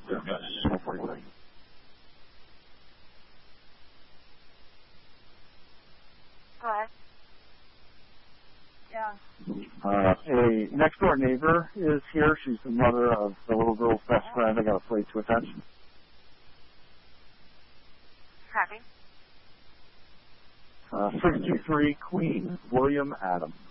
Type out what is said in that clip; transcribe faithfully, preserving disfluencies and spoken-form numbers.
Go ahead. Yeah. Uh, a next door neighbor is here. She's the mother of the little girl's best friend. I got a plate to attach. Happy. Uh, six two three Queen, William Adams.